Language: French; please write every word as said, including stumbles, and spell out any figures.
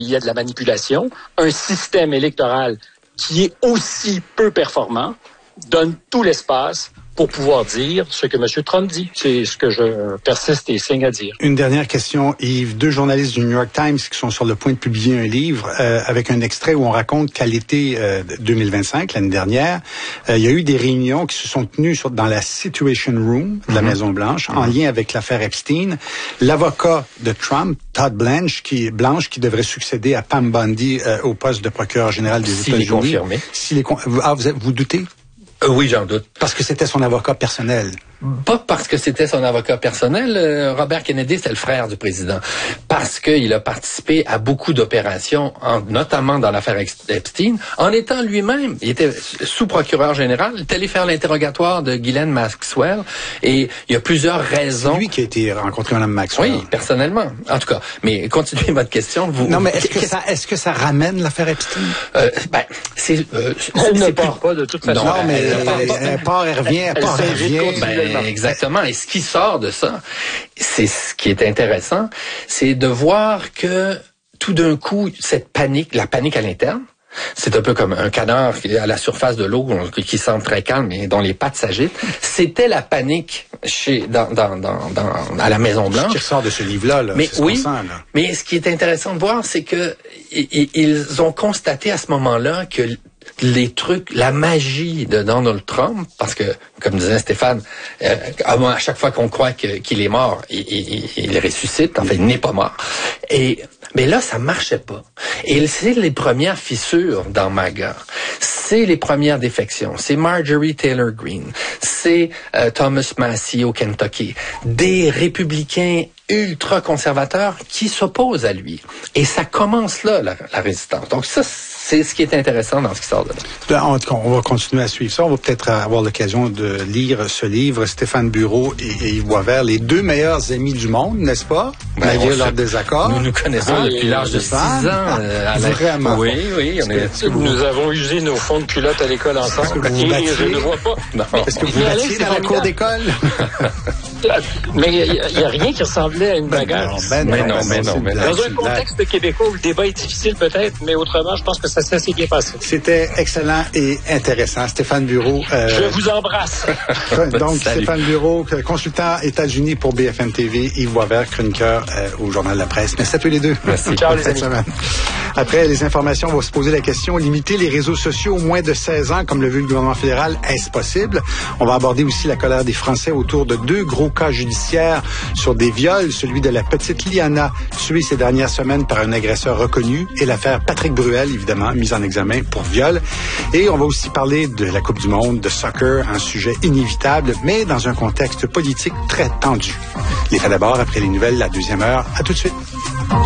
il y a de la manipulation, un système électoral qui est aussi peu performant donne tout l'espace pour pouvoir dire ce que M. Trump dit. C'est ce que je persiste et signe à dire. Une dernière question, Yves. Deux journalistes du New York Times qui sont sur le point de publier un livre euh, avec un extrait où on raconte qu'à l'été euh, deux mille vingt-cinq, l'année dernière, euh, il y a eu des réunions qui se sont tenues sur, dans la Situation Room de la mm-hmm. Maison-Blanche, mm-hmm. en lien avec l'affaire Epstein. L'avocat de Trump, Todd Blanche, qui, Blanche, qui devrait succéder à Pam Bondi euh, au poste de procureur général des S'il États-Unis. Est confirmé. S'il est con... Ah, vous, vous doutez? Euh, oui, j'en doute. Parce que c'était son avocat personnel. Pas parce que c'était son avocat personnel. Euh, Robert Kennedy, c'était le frère du président. Parce qu'il a participé à beaucoup d'opérations, en, notamment dans l'affaire Epstein, en étant lui-même, il était sous-procureur général, il est allé faire l'interrogatoire de Ghislaine Maxwell, et il y a plusieurs raisons. C'est lui qui a été rencontré Mme Maxwell. Oui, personnellement. En tout cas, mais continuez votre question. Vous, non, mais est-ce que ça, est-ce que ça ramène l'affaire Epstein? Euh, ben, c'est, euh, elle c'est ne plus... part pas de toute façon. Non, mais elle, elle, elle, elle part, elle revient, elle, elle part, elle revient. Ben, exactement. Et ce qui sort de ça, c'est ce qui est intéressant, c'est de voir que tout d'un coup, cette panique, la panique à l'interne, c'est un peu comme un canard à la surface de l'eau qui semble très calme et dont les pattes s'agitent. C'était la panique chez dans dans dans, dans à la Maison Blanche. Ce qui ressort de ce livre-là, là, mais c'est ce oui. qu'on sent, là. Mais ce qui est intéressant de voir, c'est que ils ont constaté à ce moment-là que les trucs, la magie de Donald Trump, parce que, comme disait Stéphane, euh, à chaque fois qu'on croit que, qu'il est mort, il, il, il ressuscite, en fait, il n'est pas mort. Et, mais là, ça marchait pas. Et c'est les premières fissures dans MAGA. C'est les premières défections. C'est Marjorie Taylor Greene. C'est euh, Thomas Massie au Kentucky. Des républicains ultra-conservateurs qui s'opposent à lui. Et ça commence là, la, la résistance. Donc ça, c'est ce qui est intéressant dans ce qui sort de là. En tout cas, on va continuer à suivre ça. On va peut-être avoir l'occasion de lire ce livre, Stéphane Bureau et, et Yves Boisvert, les deux meilleurs amis du monde, n'est-ce pas? Ben, malgré leur désaccord. Nous nous connaissons ah, depuis l'âge de six ans. Euh, Vraiment? Oui, oui. On est... que vous... Nous avons usé nos fonds de culottes à l'école ensemble. Est-ce que vous et je ne vois pas. Non. Est-ce que vous battiez dans la cour d'école? Mais il n'y a, a rien qui ressemblait à une bagarre. Ben non, mais non, mais non. Mais dans un contexte québécois où le débat est difficile peut-être, mais autrement, je pense que ça s'est assez bien passé. C'était excellent et intéressant. Stéphane Bureau. Euh... Je vous embrasse. Donc, Stéphane Bureau, consultant États-Unis pour B F M T V, Yves Boisvert, chroniqueur euh, au Journal de la Presse. Merci à tous les deux. Merci. Ciao, les amis. Semaine. Après les informations, on va se poser la question, limiter les réseaux sociaux aux moins de seize ans, comme le veut le gouvernement fédéral, est-ce possible? On va aborder aussi la colère des Français autour de deux gros cas judiciaires sur des viols, celui de la petite Liana, tuée ces dernières semaines par un agresseur reconnu, et l'affaire Patrick Bruel, évidemment, mise en examen pour viol. Et on va aussi parler de la Coupe du monde, de soccer, un sujet inévitable, mais dans un contexte politique très tendu. Les faits d'abord, après les nouvelles, la deuxième heure. À tout de suite.